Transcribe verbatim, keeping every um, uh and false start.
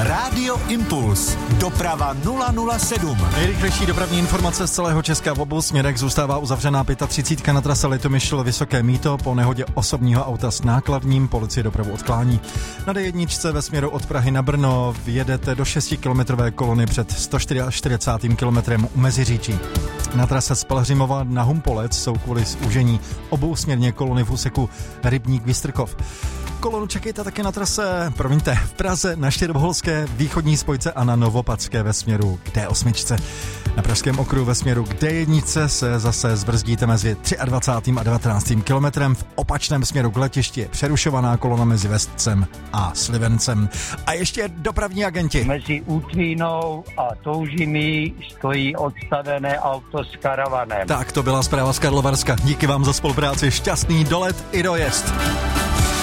Rádio Impuls. Doprava nula nula sedm. Nejrychlejší dopravní informace z celého Česka. V obou směrech zůstává uzavřená třicet pět na trase Litomyšl Vysoké Mýto. Po nehodě osobního auta s nákladním policie dopravu odklání. Na D jedna ve směru od Prahy na Brno vjedete do šestikilometrové kolony před sto čtyřicátým kilometrem u Meziříčí. Na trase z Pelhřimova na Humpolec jsou kvůli zúžení obousměrně kolony v úseku Rybník-Vystrkov. Kolonu čekejte také na trase, promiňte, v Praze na Štěrboholské východní spojce a na Novopadské ve směru k D osm. Na Pražském okruhu ve směru k D jedna se zase zbrzdíte mezi dvacátým třetím a devatenáctým kilometrem. V opačném směru k letišti je přerušovaná kolona mezi Vestcem a Slivencem. A ještě dopravní agenti. Mezi Útvínou a Toužimi stojí odstavené auto s karavanem. Tak to byla zpráva z Karlovarska. Díky vám za spolupráci, šťastný dolet i dojezd.